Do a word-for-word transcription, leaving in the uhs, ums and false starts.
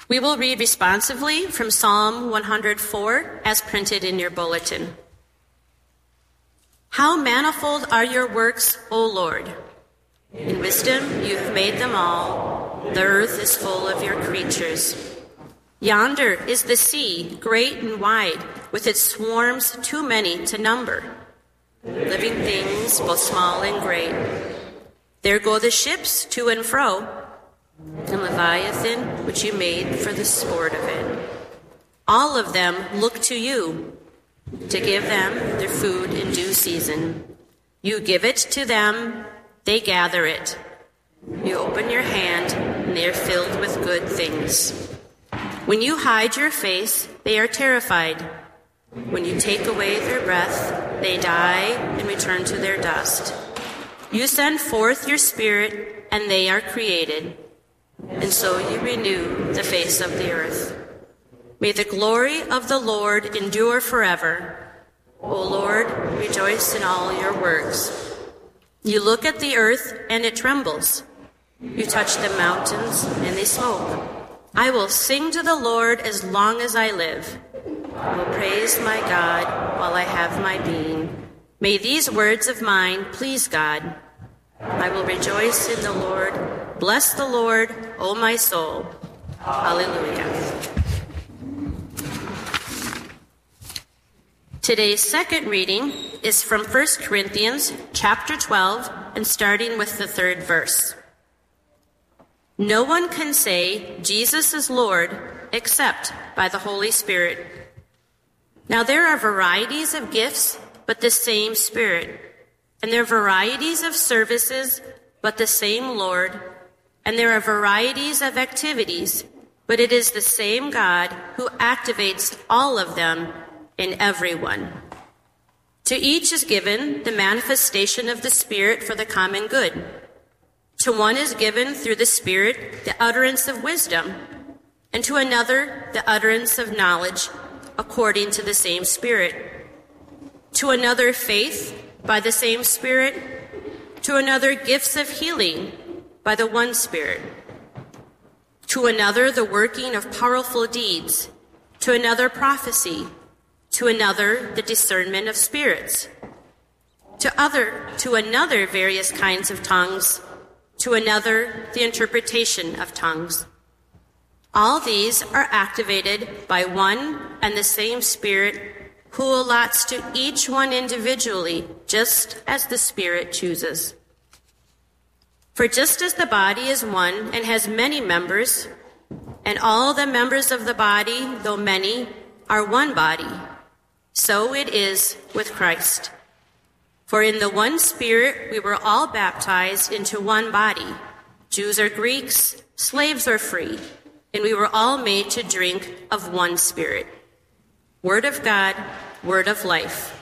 We will read responsively from Psalm one hundred four as printed in your bulletin. How manifold are your works, O Lord! In wisdom you have made them all. The earth is full of your creatures. Yonder is the sea, great and wide, with its swarms too many to number. Living things, both small and great. There go the ships to and fro, and Leviathan, which you made for the sport of it. All of them look to you to give them their food in due season. You give it to them, they gather it. You open your hand, and they are filled with good things. When you hide your face, they are terrified. When you take away their breath, they die and return to their dust. You send forth your spirit, and they are created. And so you renew the face of the earth. May the glory of the Lord endure forever. O Lord, rejoice in all your works. You look at the earth, and it trembles. You touch the mountains, and they smoke. I will sing to the Lord as long as I live. I will praise my God while I have my being. May these words of mine please God. I will rejoice in the Lord. Bless the Lord, O my soul. Hallelujah. Today's second reading is from First Corinthians chapter twelve, and starting with the third verse. No one can say Jesus is Lord except by the Holy Spirit. Now there are varieties of gifts, but the same Spirit. And there are varieties of services, but the same Lord. And there are varieties of activities, but it is the same God who activates all of them in everyone. To each is given the manifestation of the Spirit for the common good. To one is given through the Spirit the utterance of wisdom, and to another the utterance of knowledge according to the same Spirit. To another faith by the same Spirit. To another gifts of healing by the one Spirit. To another the working of powerful deeds. To another prophecy. To another the discernment of spirits. To other, to another various kinds of tongues. To another, the interpretation of tongues. All these are activated by one and the same Spirit, who allots to each one individually, just as the Spirit chooses. For just as the body is one and has many members, and all the members of the body, though many, are one body, so it is with Christ. For in the one Spirit we were all baptized into one body, Jews or Greeks, slaves or free, and we were all made to drink of one Spirit. Word of God, word of life.